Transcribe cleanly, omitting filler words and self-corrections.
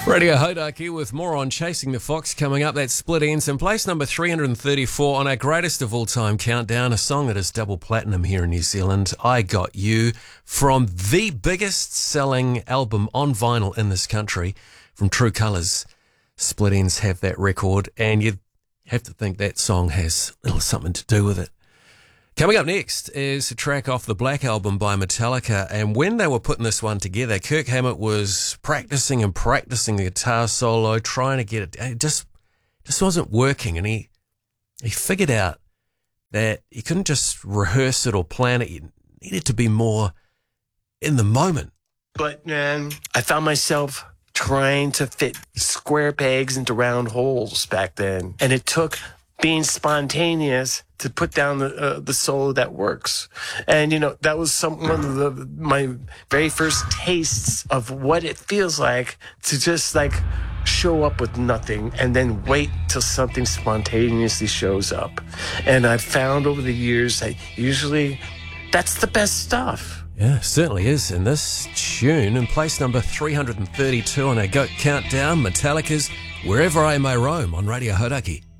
Radio Hodaki with more on Chasing the Fox coming up. That's Split Enz in place number 334 on our greatest of all time countdown, a song that is double platinum here in New Zealand. I Got You, from the biggest selling album on vinyl in this country, from True Colours. Split Enz have that record, and you have to think that song has a little something to do with it. Coming up next is a track off the Black Album by Metallica, and when they were putting this one together, Kirk Hammett was practicing the guitar solo, trying to get it. It just wasn't working, and he figured out that he couldn't just rehearse it or plan it. You needed to be more in the moment. But man, I found myself trying to fit square pegs into round holes back then, and it took being spontaneous to put down the solo that works. And, you know, that was one of my very first tastes of what it feels like to just like show up with nothing and then wait till something spontaneously shows up. And I've found over the years that usually that's the best stuff. Yeah, certainly is. And this tune, in place number 332 on our GOAT Countdown, Metallica's Wherever I May Roam on Radio Hodaki.